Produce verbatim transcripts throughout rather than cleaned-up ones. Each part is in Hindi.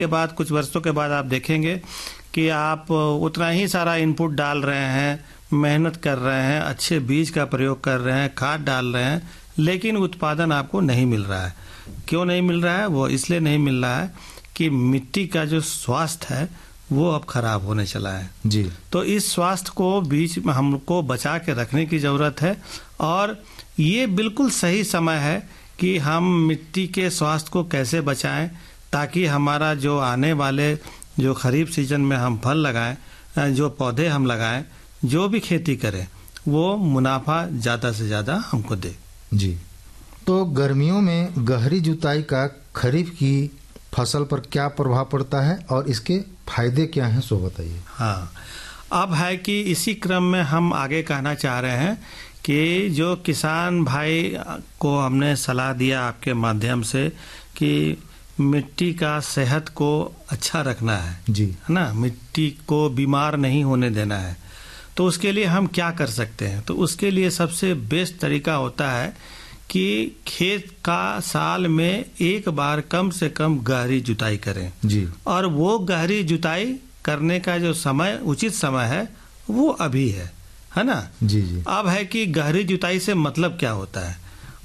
के बाद कुछ वर्षों के बाद आप देखेंगे कि आप उतना ही सारा इनपुट डाल रहे हैं, मेहनत कर रहे हैं, अच्छे बीज का प्रयोग कर रहे हैं, खाद डाल रहे हैं, लेकिन उत्पादन आपको नहीं मिल रहा है। क्यों नहीं मिल रहा है? वो इसलिए नहीं मिल रहा है कि मिट्टी का जो स्वास्थ्य है वो अब खराब होने चला है जी। तो इस स्वास्थ्य को बीच में हमको बचा के रखने की जरूरत है, और ये बिल्कुल सही समय है कि हम मिट्टी के स्वास्थ्य को कैसे बचाएं ताकि हमारा जो आने वाले जो खरीफ सीजन में हम फल लगाएं, जो पौधे हम लगाएं, जो भी खेती करें, वो मुनाफा ज़्यादा से ज़्यादा हमको दे। जी। तो गर्मियों में गहरी जुताई का खरीफ की फसल पर क्या प्रभाव पड़ता है और इसके फायदे क्या हैं, सो बताइए। हाँ, अब है कि इसी क्रम में हम आगे कहना चाह रहे हैं कि जो किसान भाई को हमने सलाह दिया आपके माध्यम से कि मिट्टी का सेहत को अच्छा रखना है जी, है ना, मिट्टी को बीमार नहीं होने देना है, तो उसके लिए हम क्या कर सकते हैं? तो उसके लिए सबसे बेस्ट तरीका होता है कि खेत का साल में एक बार कम से कम गहरी जुताई करें जी। और वो गहरी जुताई करने का जो समय उचित समय है वो अभी है है ना। जी जी। अब है कि गहरी जुताई से मतलब क्या होता है,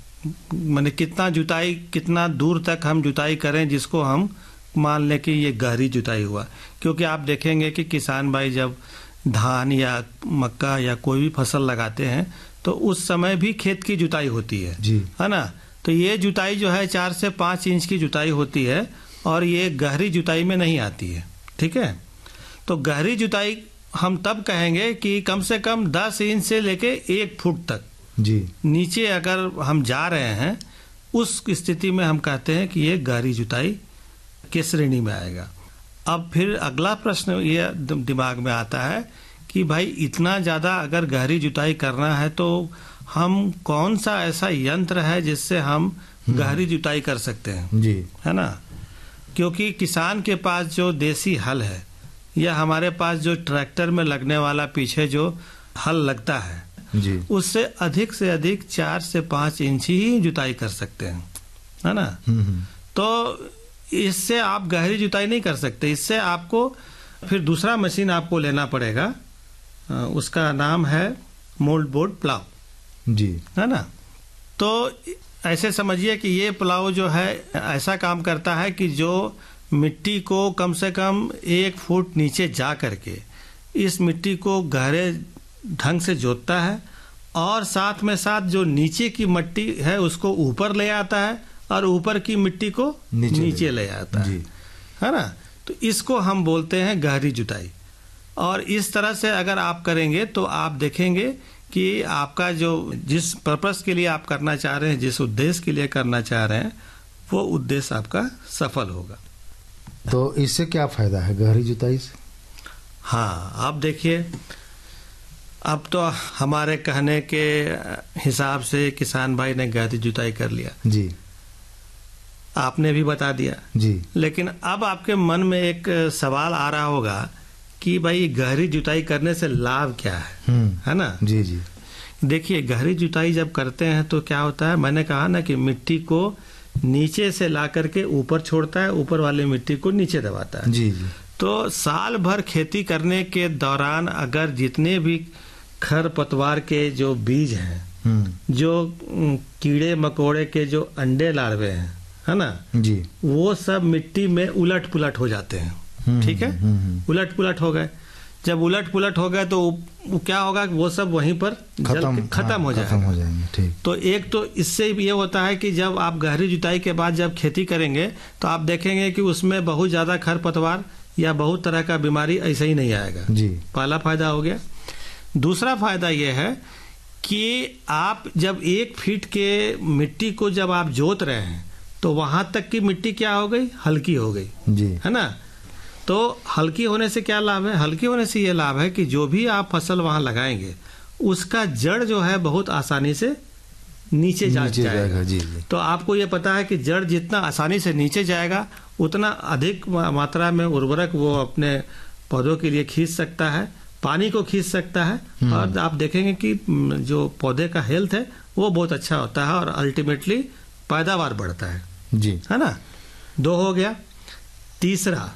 माने कितना जुताई, कितना दूर तक हम जुताई करें जिसको हम मान लें कि ये गहरी जुताई हुआ। क्योंकि आप देखेंगे कि किसान भाई जब धान या मक्का या कोई भी फसल लगाते हैं तो उस समय भी खेत की जुताई होती है जी, है ना। तो ये जुताई जो है चार से पाँच इंच की जुताई होती है और ये गहरी जुताई में नहीं आती है, ठीक है। तो गहरी जुताई हम तब कहेंगे कि कम से कम दस इंच से लेके एक फुट तक जी नीचे अगर हम जा रहे हैं, उस स्थिति में हम कहते हैं कि ये गहरी जुताई के श्रेणी में आएगा। अब फिर अगला प्रश्न ये दिमाग में आता है कि भाई इतना ज़्यादा अगर गहरी जुताई करना है तो हम कौन सा ऐसा यंत्र है जिससे हम गहरी जुताई कर सकते हैं जी, है ना। क्योंकि किसान के पास जो देसी हल है या हमारे पास जो ट्रैक्टर में लगने वाला पीछे जो हल लगता है जी, उससे अधिक से अधिक चार से पाँच इंच ही जुताई कर सकते हैं, है ना। तो इससे आप गहरी जुताई नहीं कर सकते, इससे आपको फिर दूसरा मशीन आपको लेना पड़ेगा, उसका नाम है मोल्ड बोर्ड प्लाव जी, है ना। तो ऐसे समझिए कि ये प्लाव जो है ऐसा काम करता है कि जो मिट्टी को कम से कम एक फुट नीचे जा करके इस मिट्टी को गहरे ढंग से जोतता है और साथ में साथ जो नीचे की मिट्टी है उसको ऊपर ले आता है और ऊपर की मिट्टी को नीचे, नीचे ले आता है, है ना। तो इसको हम बोलते हैं गहरी जुताई। और इस तरह से अगर आप करेंगे तो आप देखेंगे कि आपका जो जिस पर्पस के लिए आप करना चाह रहे हैं, जिस उद्देश्य के लिए करना चाह रहे हैं, वो उद्देश्य आपका सफल होगा। तो इससे क्या फायदा है गहरी जुताई से? हाँ, आप देखिए, अब तो हमारे कहने के हिसाब से किसान भाई ने गहरी जुताई कर लिया जी, आपने भी बता दिया जी, लेकिन अब आपके मन में एक सवाल आ रहा होगा कि भाई गहरी जुताई करने से लाभ क्या है, है ना। जी जी। देखिए, गहरी जुताई जब करते हैं तो क्या होता है, मैंने कहा ना कि मिट्टी को नीचे से ला करके ऊपर छोड़ता है, ऊपर वाली मिट्टी को नीचे दबाता है। जी जी। तो साल भर खेती करने के दौरान अगर जितने भी खर पतवार के जो बीज हैं, जो कीड़े मकोड़े के जो अंडे लार्वे हैं, है ना जी, वो सब मिट्टी में उलट पुलट हो जाते हैं, ठीक है। उलट पुलट हो गए, जब उलट पुलट हो गए तो वो क्या होगा, वो सब वहीं पर खत्म खत्म हो जाएगा, हो जाएंगे। ठीक। तो एक तो इससे ये होता है कि जब आप गहरी जुताई के बाद जब खेती करेंगे तो आप देखेंगे कि उसमें बहुत ज्यादा खरपतवार या बहुत तरह का बीमारी ऐसे ही नहीं आएगा जी। पहला फायदा हो गया। दूसरा फायदा यह है कि आप जब एक फीट के मिट्टी को जब आप जोत रहे हैं तो वहां तक की मिट्टी क्या हो गई, हल्की हो गई जी, है ना। तो हल्की होने से क्या लाभ है, हल्की होने से ये लाभ है कि जो भी आप फसल वहां लगाएंगे उसका जड़ जो है बहुत आसानी से नीचे जा नीचे जाएगा, जाएगा जी, जी। तो आपको ये पता है कि जड़ जितना आसानी से नीचे जाएगा उतना अधिक मात्रा में उर्वरक वो अपने पौधों के लिए खींच सकता है, पानी को खींच सकता है, और आप देखेंगे कि जो पौधे का हेल्थ है वो बहुत अच्छा होता है और अल्टीमेटली पैदावार बढ़ता है जी, है ना। दो हो गया। तीसरा